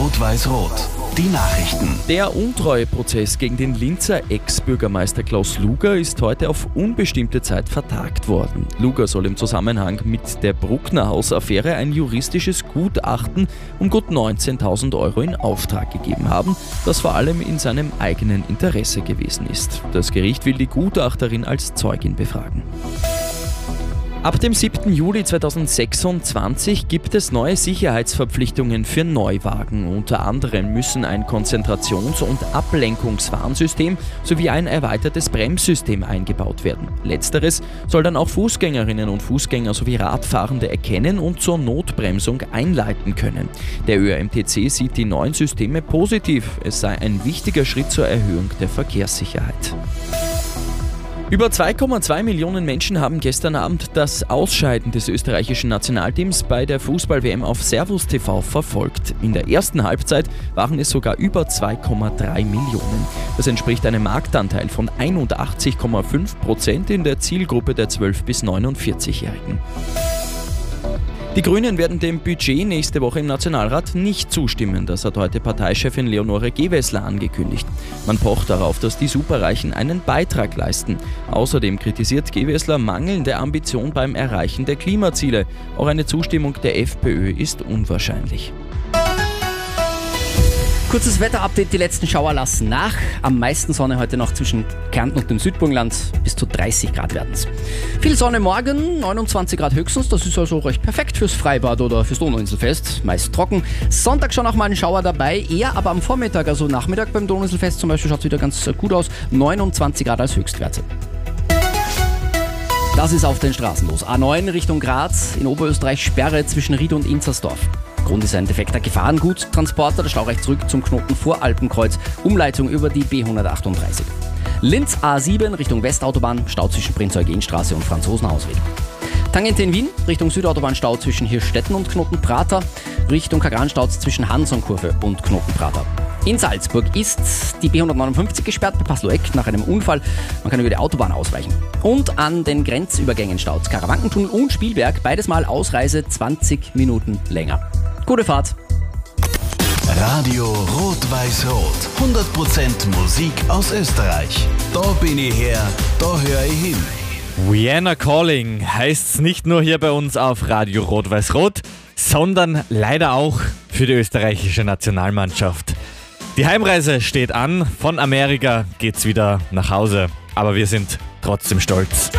Rot-Weiß-Rot. Die Nachrichten. Der Untreueprozess gegen den Linzer Ex-Bürgermeister Klaus Luger ist heute auf unbestimmte Zeit vertagt worden. Luger soll im Zusammenhang mit der Bruckner-Haus-Affäre ein juristisches Gutachten um gut 19.000 Euro in Auftrag gegeben haben, das vor allem in seinem eigenen Interesse gewesen ist. Das Gericht will die Gutachterin als Zeugin befragen. Ab dem 7. Juli 2026 gibt es neue Sicherheitsverpflichtungen für Neuwagen. Unter anderem müssen ein Konzentrations- und Ablenkungswarnsystem sowie ein erweitertes Bremssystem eingebaut werden. Letzteres soll dann auch Fußgängerinnen und Fußgänger sowie Radfahrende erkennen und zur Notbremsung einleiten können. Der ÖMTC sieht die neuen Systeme positiv. Es sei ein wichtiger Schritt zur Erhöhung der Verkehrssicherheit. Über 2,2 Millionen Menschen haben gestern Abend das Ausscheiden des österreichischen Nationalteams bei der Fußball-WM auf Servus TV verfolgt. In der ersten Halbzeit waren es sogar über 2,3 Millionen. Das entspricht einem Marktanteil von 81,5% in der Zielgruppe der 12- bis 49-Jährigen. Die Grünen werden dem Budget nächste Woche im Nationalrat nicht zustimmen. Das hat heute Parteichefin Leonore Gewessler angekündigt. Man pocht darauf, dass die Superreichen einen Beitrag leisten. Außerdem kritisiert Gewessler mangelnde Ambition beim Erreichen der Klimaziele. Auch eine Zustimmung der FPÖ ist unwahrscheinlich. Kurzes Wetterupdate, die letzten Schauer lassen nach. Am meisten Sonne heute noch zwischen Kärnten und dem Südburgenland, bis zu 30 Grad werden es. Viel Sonne morgen, 29 Grad höchstens, das ist also recht perfekt fürs Freibad oder fürs Donauinselfest, meist trocken. Sonntag schon auch mal ein Schauer dabei, eher aber am Vormittag, also Nachmittag beim Donauinselfest zum Beispiel schaut es wieder ganz gut aus, 29 Grad als Höchstwerte. Das ist auf den Straßen los. A9 Richtung Graz, in Oberösterreich Sperre zwischen Ried und Inzersdorf. Grund ist ein defekter Gefahrguttransporter, der Stau recht zurück zum Knoten vor Alpenkreuz, Umleitung über die B138. Linz A7 Richtung Westautobahn, Stau zwischen Prinz-Eugen-Straße und Franzosenhausweg. Tangente in Wien, Richtung Südautobahn Stau zwischen Hirschstetten und Knotenprater, Richtung Kagranstau zwischen Hansonkurve und Knotenprater. In Salzburg ist die B159 gesperrt bei Pasloeck nach einem Unfall. Man kann über die Autobahn ausweichen. Und an den Grenzübergängen staut Karawankentunnel und Spielberg, beides mal Ausreise 20 Minuten länger. Gute Fahrt. Radio Rot-Weiß-Rot. 100% Musik aus Österreich. Da bin ich her, da höre ich hin. Vienna Calling heißt's nicht nur hier bei uns auf Radio Rot-Weiß-Rot, sondern leider auch für die österreichische Nationalmannschaft. Die Heimreise steht an, von Amerika geht's wieder nach Hause, aber wir sind trotzdem stolz.